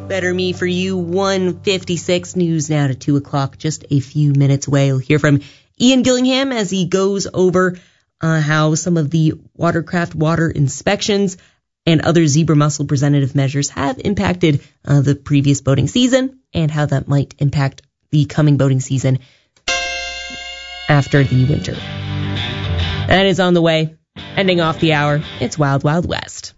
Better Me for You, 1:56 news now to 2 o'clock, just a few minutes away. We'll hear from Ian Gillingham as he goes over how some of the watercraft water inspections and other zebra mussel preventative measures have impacted the previous boating season and how that might impact the coming boating season after the winter. That is on the way. Ending off the hour, it's Wild Wild West.